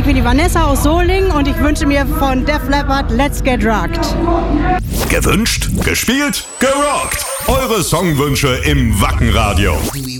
bin die Vanessa aus Solingen und ich wünsche mir von Def Leppard Let's Get Rocked. Gewünscht, gespielt, gerockt. Eure Songwünsche im Wackenradio.